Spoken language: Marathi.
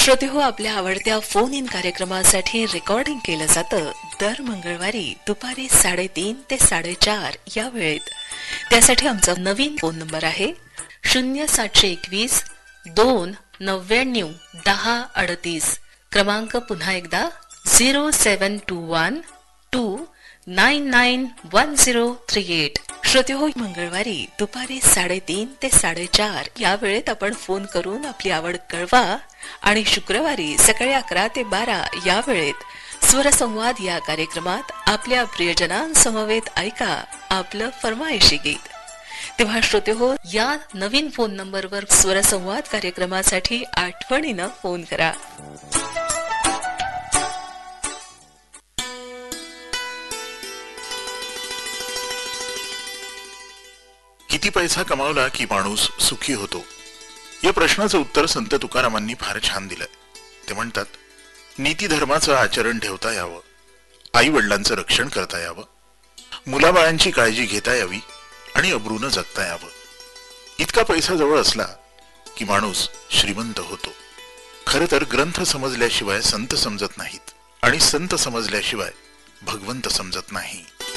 श्रोते हो, आपल्या आवडत्या फोन इन कार्यक्रमासाठी रेकॉर्डिंग केलं जातं दर मंगळवारी दुपारी 3:30 ते 4:30 या वेळेत. त्यासाठी आमचा नवीन फोन नंबर आहे 0721 299 1038. क्रमांक पुन्हा एकदा 0721 2991038. श्रोते हो, मंगळवारी दुपारी 3:30 ते 4:30 या वेळेत आपण फोन करून आपली आवड कळवा आणि शुक्रवारी सकाळी 11 ते 12 या वेळेत स्वरसंवाद या कार्यक्रमात आपल्या प्रियजनांसमवेत ऐका आपलं फरमाईशी गीत. तेव्हा श्रोते हो, या नवीन फोन नंबरवर स्वरसंवाद कार्यक्रमासाठी आठवणीनं फोन करा. किती पैसा कमावला की माणूस सुखी होतो, या प्रश्नाचं उत्तर संत तुकारामांनी फार छान दिलंय. ते म्हणतात, नीती धर्माचं आचरण ठेवता यावं, आई वडिलांचं रक्षण करता यावं, मुलाबाळांची काळजी घेता यावी आणि अब्रूनं जगता यावं. इतका पैसा जवळ असला की माणूस श्रीमंत होतो. खरं तर ग्रंथ समजल्याशिवाय संत समजत नाहीत आणि संत समजल्याशिवाय भगवंत समजत नाही.